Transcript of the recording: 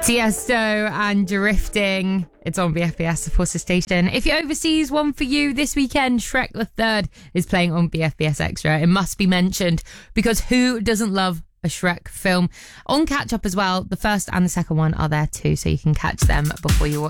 Tiesto and Drifting. It's on BFBS, the Forces Station. If you're overseas, one for you this weekend. Shrek the Third is playing on BFBS Extra. It must be mentioned because who doesn't love a Shrek film? On Catch Up as well, the first and the second one are there too, so you can catch them before you watch